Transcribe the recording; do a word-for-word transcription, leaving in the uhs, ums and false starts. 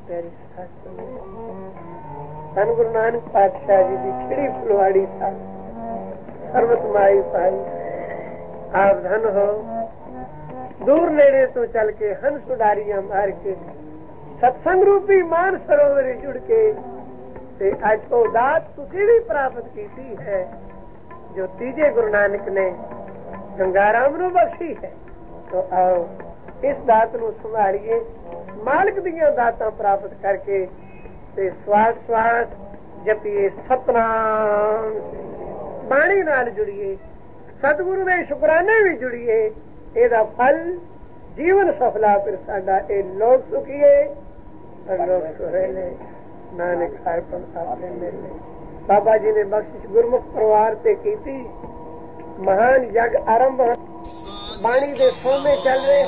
प्यारी धन गुरु नानक पातशाह जी की खिड़ी फुलवाड़ी था सर्वत माई पाई। आप धन हो दूर नेड़े तो चल के हंस उडारियां मार के सत्संग रूपी मान सरोवर जुड़ के ते आज तो दात तुसी भी प्राप्त की है जो तीजे गुरु नानक ने गंगाराम नु बख्शी है। तो आओ इस दात नु संभालिए, मालिक दियां दातां प्राप्त करके ते श्वास श्वास जपिए सतनाम, बाणी नाल जुड़िए, सतगुरु दे शुकराने भी जुड़िए। एदा फल जीवन सफला फिर साडा ए लोक सुखीए और लोक सुहेले। नानक अर्पण आपने मेले। बाबा जी ने बख्शिश गुरमुख परिवार ते कीती, महान जग आरंभ बाणी दे सोमे चल रहे।